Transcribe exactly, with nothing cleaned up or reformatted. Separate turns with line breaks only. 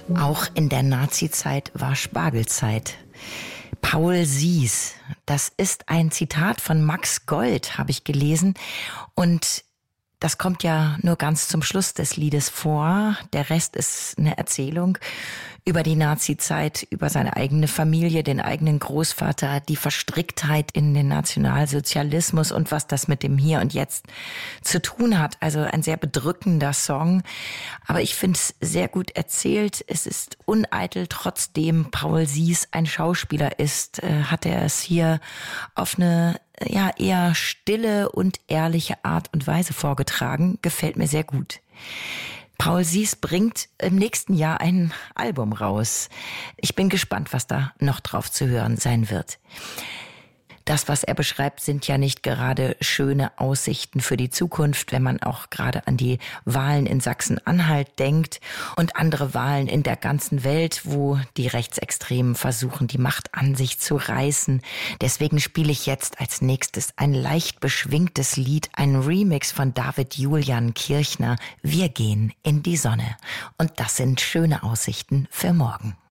Auch in der Nazizeit war Spargelzeit. Paul Sies, das ist ein Zitat von Max Gold, habe ich gelesen. Und das kommt ja nur ganz zum Schluss des Liedes vor. Der Rest ist eine Erzählung über die Nazizeit, über seine eigene Familie, den eigenen Großvater, die Verstricktheit in den Nationalsozialismus und was das mit dem Hier und Jetzt zu tun hat. Also ein sehr bedrückender Song. Aber ich finde es sehr gut erzählt. Es ist uneitel, trotzdem Paul Sies ein Schauspieler ist, äh, hat er es hier auf eine ja eher stille und ehrliche Art und Weise vorgetragen. Gefällt mir sehr gut. Paul Sies bringt im nächsten Jahr ein Album raus. Ich bin gespannt, was da noch drauf zu hören sein wird. Das, was er beschreibt, sind ja nicht gerade schöne Aussichten für die Zukunft, wenn man auch gerade an die Wahlen in Sachsen-Anhalt denkt und andere Wahlen in der ganzen Welt, wo die Rechtsextremen versuchen, die Macht an sich zu reißen. Deswegen spiele ich jetzt als nächstes ein leicht beschwingtes Lied, ein Remix von David Julian Kirchner. Wir gehen in die Sonne. Und das sind schöne Aussichten für morgen.